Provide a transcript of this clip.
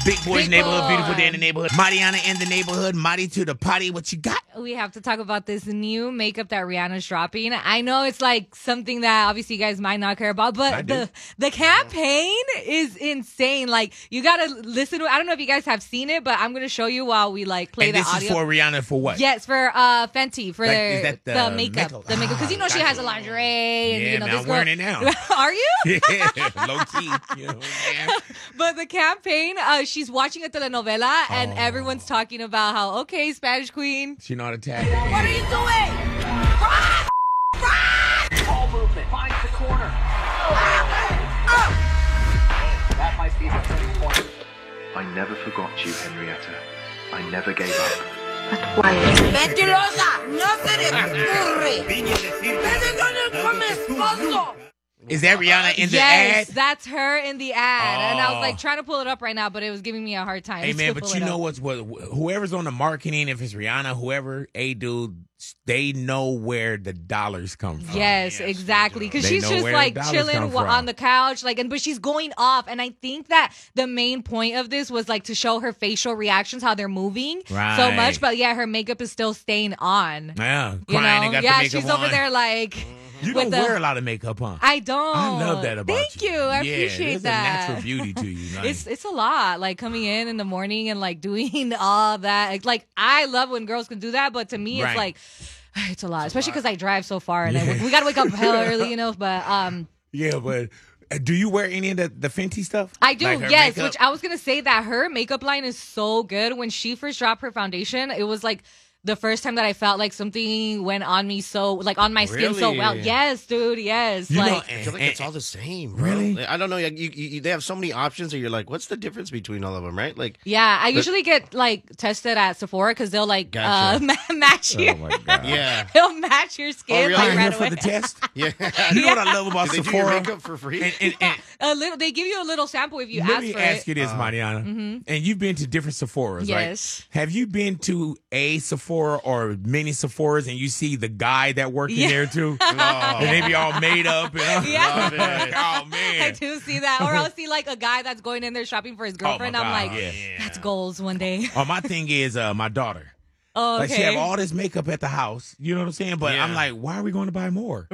Big Boys neighborhood, beautiful day in the neighborhood. Mariana in the neighborhood, Mari to the potty. What you got? We have to talk about this new makeup that Rihanna's dropping. I know it's like something that obviously you guys might not care about, but the campaign is insane. Like, you gotta listen to it. I don't know if you guys have seen it, but I'm gonna show you while we like play the audio. And this is for Rihanna for what? Yes, for Fenty, for is that the makeup. The makeup. Because you know she has a lingerie. And, yeah, you know, man, this I'm wearing it now. Are you? Yeah, low key. You know what I'm saying? But the campaign, she's watching a telenovela, and everyone's talking about how, okay, Spanish Queen. She know how to tag. What are you doing? Run! Run! Ball movement. Finds the corner. That might be the turning point. I never forgot you, Henrietta. I never gave up. ¡Mentirosa! ¡No se le ocurre! ¡Desde donde come esposo! Is that Rihanna in the yes, ad? that's her in the ad. And I was like trying to pull it up right now, but it was giving me a hard time. Hey, man, but you know what? Whoever's on the marketing, if it's Rihanna, whoever, dude, they know where the dollars come from. Yes, exactly. Because she's just like chilling on the couch, but she's going off. And I think that the main point of this was like to show her facial reactions, how they're moving so much. But yeah, her makeup is still staying on. Yeah, crying and got the makeup she's over there like. You don't wear a lot of makeup, huh? I don't. I love that about you. Thank you. I appreciate that. There's a natural beauty to you. Nice. It's a lot, like coming in the morning and like doing all that. Like I love when girls can do that, but to me, it's like it's a lot, especially because I drive so far and we got to wake up hell early, you know. But yeah, but. Do you wear any of the Fenty stuff? I do, like yes. makeup? Which I was gonna say that her makeup line is so good. When she first dropped her foundation, it was like the first time that I felt like something went on me on my skin so well. Yes, dude, yes. I feel like it's all the same, bro. Really? I don't know. They have so many options and you're like, what's the difference between all of them, right? Like, yeah, I usually get tested at Sephora because they'll match your they'll match your skin right for the test. Yeah. You know what I love about Sephora? Sephora? Do your makeup for free? And they give you a little sample if you ask for it. Let me ask you this, Mariana. And you've been to different Sephoras, yes. right? Have you been to a Sephora or many Sephoras and you see the guy that worked in there too? And they be all made up. And yeah. Oh, man. I do see that. Or I'll see like a guy that's going in there shopping for his girlfriend. I'm like, that's goals one day. My thing is my daughter. Oh, okay. Like she have all this makeup at the house. You know what I'm saying? But I'm like, why are we going to buy more?